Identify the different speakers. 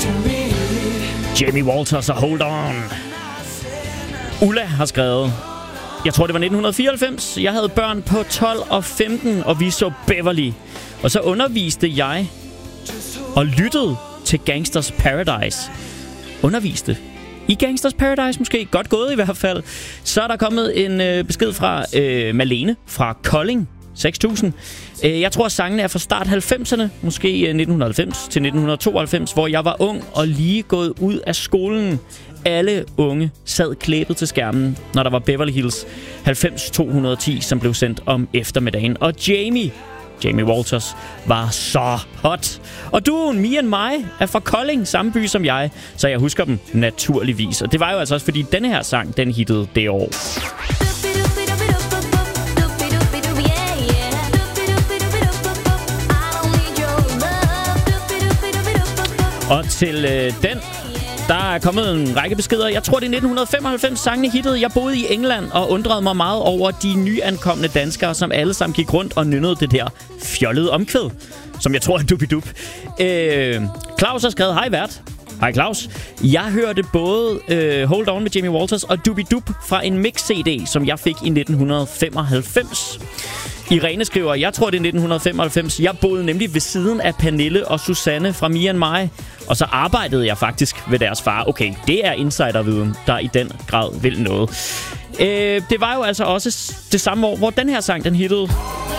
Speaker 1: Jamie Walters og Hold On. Ulla har skrevet: jeg tror, det var 1994. Jeg havde børn på 12 og 15, og vi så Beverly. Og så underviste jeg og lyttede til Gangsters Paradise. Underviste i Gangsters Paradise måske. Godt gået i hvert fald. Så er der kommet en besked fra Malene fra Kolding. 6.000. Jeg tror, sangene er fra start 90'erne, måske 1990 til 1992, hvor jeg var ung og lige gået ud af skolen. Alle unge sad klæbet til skærmen, når der var Beverly Hills 90210, som blev sendt om eftermiddagen. Og Jamie Walters var så hot. Og duoen Me and My er fra Kolding, samme by som jeg, så jeg husker dem naturligvis. Og det var jo altså også, fordi denne her sang, den hittede det år. Og til den, der er kommet en række beskeder. Jeg tror, det er 1995, sangene hittede. Jeg boede i England og undrede mig meget over de nyankomne danskere, som alle sammen gik rundt og nynnede det der fjollede omkvæd, som jeg tror er Dubidup. Claus har skrevet: hej vært. Hej Claus. Jeg hørte både Hold On med Jamie Walters og Dubidup fra en mix-CD, som jeg fik i 1995. Irene skriver: jeg tror, det er 1995. Jeg boede nemlig ved siden af Pernille og Susanne fra Me and My. Og så arbejdede jeg faktisk ved deres far. Okay, det er insiderviden, der i den grad vil noget. Det var jo altså også det samme år, hvor den her sang, den hittede.